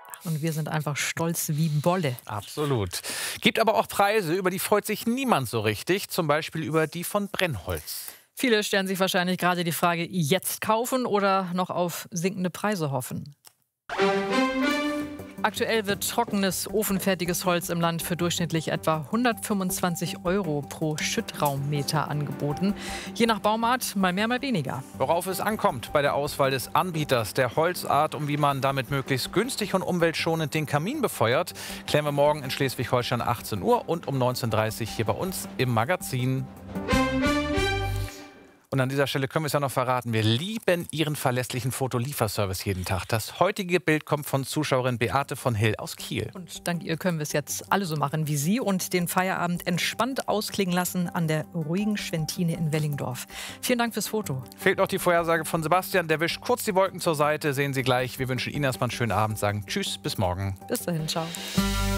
Und wir sind einfach stolz wie Bolle. Absolut. Gibt aber auch Preise, über die freut sich niemand so richtig. Zum Beispiel über die von Brennholz. Viele stellen sich wahrscheinlich gerade die Frage, jetzt kaufen oder noch auf sinkende Preise hoffen. Aktuell wird trockenes, ofenfertiges Holz im Land für durchschnittlich etwa 125 € pro Schüttraummeter angeboten. Je nach Baumart mal mehr, mal weniger. Worauf es ankommt bei der Auswahl des Anbieters der Holzart und wie man damit möglichst günstig und umweltschonend den Kamin befeuert, klären wir morgen in Schleswig-Holstein 18 Uhr und um 19:30 Uhr hier bei uns im Magazin. Und an dieser Stelle können wir es ja noch verraten. Wir lieben Ihren verlässlichen Fotolieferservice jeden Tag. Das heutige Bild kommt von Zuschauerin Beate von Hill aus Kiel. Und dank ihr können wir es jetzt alle so machen wie Sie und den Feierabend entspannt ausklingen lassen an der ruhigen Schwentine in Wellingdorf. Vielen Dank fürs Foto. Fehlt noch die Vorhersage von Sebastian. Der wischt kurz die Wolken zur Seite. Sehen Sie gleich. Wir wünschen Ihnen erstmal einen schönen Abend. Sagen Tschüss, bis morgen. Bis dahin, ciao.